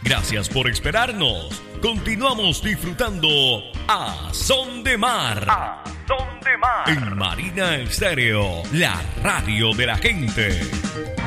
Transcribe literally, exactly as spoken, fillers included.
Gracias por esperarnos. Continuamos disfrutando a Son de Mar. A Son de Mar. En Marina Estéreo, la radio de la gente.